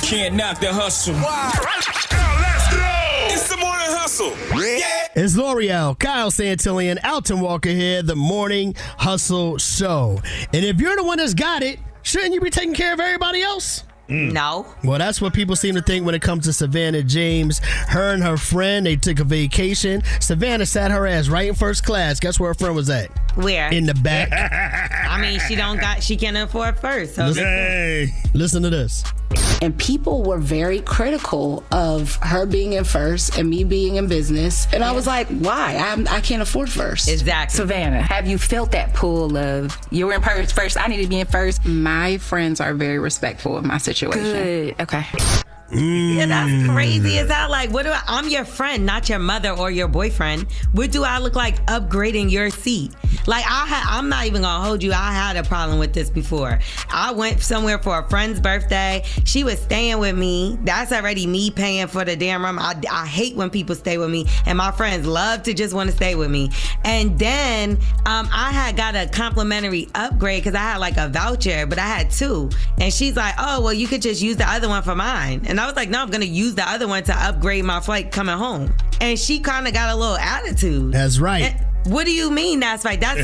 can't knock the hustle. Wow. Now let's go. It's the morning hustle. Yeah. It's L'Oreal, Kyle Santillan, Alton Walker here, the Morning Hustle Show. And if you're the one that's got it, shouldn't you be taking care of everybody else? No. Well, that's what people seem to think when it comes to Savannah James. Her and her friend, they took a vacation. Savannah sat her ass right in first class. Guess where her friend was at? Where? In the back. I mean, she can't afford first. So Listen to this. And people were very critical of her being in first and me being in business. And I was like, why? I can't afford first. Exactly. Savannah, have you felt that pull of you're in first, I need to be in first? My friends are very respectful of my situation. Good. Okay. Yeah, that's crazy. Is that like, I'm your friend, not your mother or your boyfriend. What do I look like upgrading your seat? Like, I'm not even gonna hold you. I had a problem with this before. I went somewhere for a friend's birthday. She was staying with me. That's already me paying for the damn room. I hate when people stay with me, and my friends love to just want to stay with me. And then I had got a complimentary upgrade because I had like a voucher, but I had two. And she's like, oh, well, you could just use the other one for mine. And I was like, no, I'm going to use the other one to upgrade my flight coming home. And she kind of got a little attitude. That's right. And what do you mean that's right? That's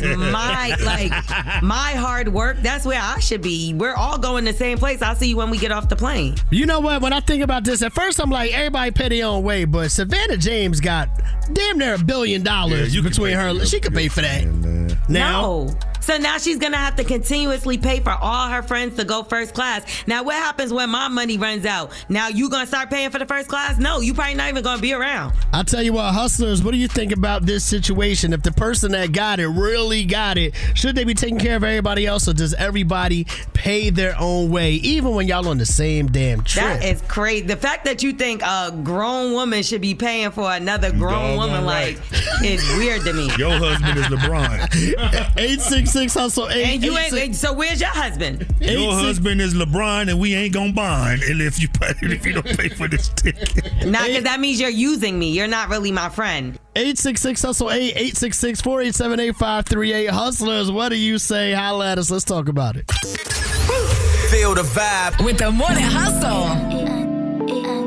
my hard work. That's where I should be. We're all going the same place. I'll see you when we get off the plane. You know what? When I think about this, at first I'm like, everybody pay their own way, but Savannah James got damn near $1 billion between her. She could pay for that. Now. No. So now she's going to have to continuously pay for all her friends to go first class. Now, what happens when my money runs out? Now, you going to start paying for the first class? No, you probably not even going to be around. I'll tell you what, hustlers, what do you think about this situation? If the person that got it really got it, should they be taking care of everybody else, or does everybody pay their own way, even when y'all on the same damn trip? That is crazy. The fact that you think a grown woman should be paying for another grown woman, right. is weird to me. Your husband is LeBron. 866 Hustle 8. And you ain't. So where's your husband? Your husband is LeBron, and we ain't gonna bond if you don't pay for this ticket. Not because that means you're using me. You're not really my friend. 866 Hustle 8, 866-487-8538. Hustlers, what do you say? Holla at us. Let's talk about it. Feel the vibe with the Morning Hustle.